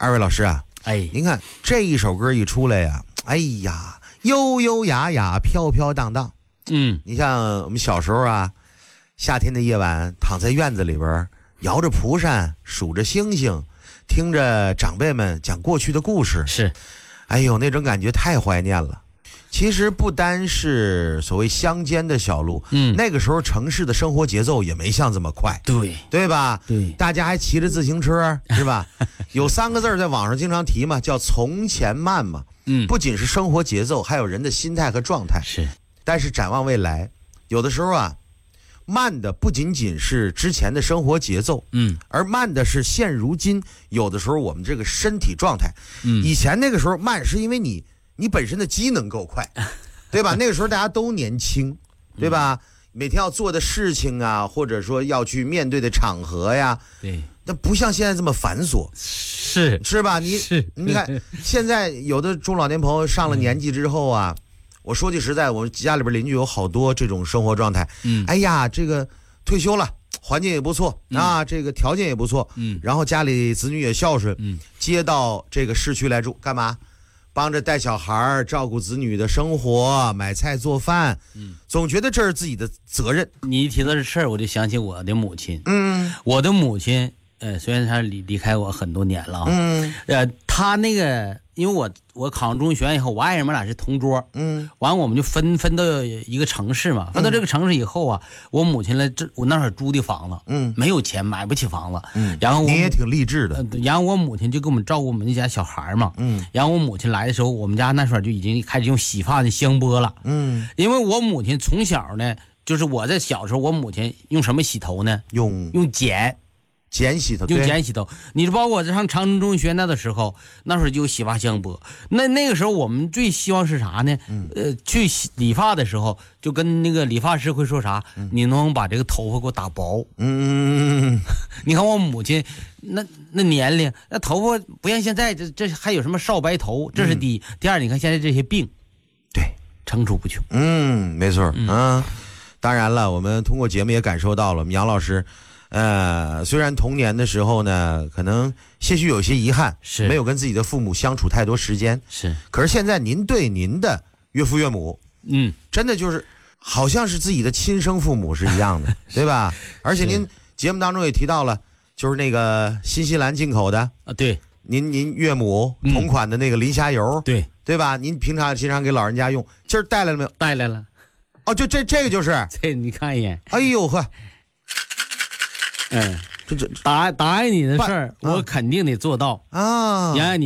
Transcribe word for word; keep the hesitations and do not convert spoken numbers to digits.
二位老师啊， 哎， 您看这一首歌一出来呀，哎呀，悠悠雅雅，飘飘荡荡。 嗯， 你像我们小时候啊，夏天的夜晚，躺在院子里边，摇着蒲扇，数着星星，听着长辈们讲过去的故事， 是， 哎呦，那种感觉太怀念了。其实不单是所谓乡间的小路， 嗯， 那个时候城市的生活节奏也没像这么快， 对对吧？ 对， 大家还骑着自行车，是吧？有三个字在网上经常提嘛，叫从前慢嘛。 嗯， 不仅是生活节奏，还有人的心态和状态。 是， 但是展望未来，有的时候啊，慢的不仅仅是之前的生活节奏， 嗯， 而慢的是现如今有的时候我们这个身体状态。 嗯， 以前那个时候慢是因为你你本身的机能够快，对吧？那个时候大家都年轻，对吧？嗯，每天要做的事情啊，或者说要去面对的场合呀， 对， 那不像现在这么繁琐， 是是吧？你是， 你看现在有的中老年朋友上了年纪之后啊，嗯，我说句实在，我们家里边邻居有好多这种生活状态。嗯，哎呀，这个退休了，环境也不错，嗯，啊，这个条件也不错，嗯，然后家里子女也孝顺，嗯，接到这个市区来住，干嘛？帮着带小孩，照顾子女的生活，买菜做饭，嗯，总觉得这是自己的责任。 你一提到这事儿，我就想起我的母亲。 嗯， 我的母亲，呃，虽然她离离开我很多年了， 嗯， 呃，她那个，因为我我考上中学以后，我爱人们俩是同桌，嗯，完我们就分分到一个城市嘛，分到这个城市以后啊，我母亲来这我那会儿租的房子，嗯，没有钱买不起房子，嗯，然后我你也挺励志的， 呃，然后我母亲就给我们照顾我们那家小孩嘛，嗯，然后我母亲来的时候，我们家那时候就已经开始用洗发的香波了，嗯，因为我母亲从小呢，就是我在小时候，我母亲用什么洗头呢？ 用用碱。 碱洗头， 用碱洗头。你包括我在上长春中学那的时候，那时候就有洗发香波。那那个时候我们最希望是啥呢？嗯、呃，去洗理发的时候，就跟那个理发师会说啥？嗯、你能把这个头发给我打薄。嗯，你看我母亲那那年龄，那头发不像现在这这还有什么少白头，这是第一。嗯、第二，你看现在这些病， 对， 层出不穷。 嗯，没错。嗯、啊，当然了，我们通过节目也感受到了，杨老师。呃，虽然童年的时候呢，可能些许有些遗憾， 是没有跟自己的父母相处太多时间， 是。 可是现在您对您的岳父岳母，嗯，真的就是好像是自己的亲生父母是一样的，对吧？而且您节目当中也提到了，就是那个新西兰进口的啊，对， 您您岳母同款的那个磷虾油， 嗯、对对吧？您平常经常给老人家用，今儿带来了没有？ 带来了。 哦，就这这个就是， 这你看一眼， 哎呦呵。 嗯，这这答答应你的事儿，我肯定得做到啊！然后你。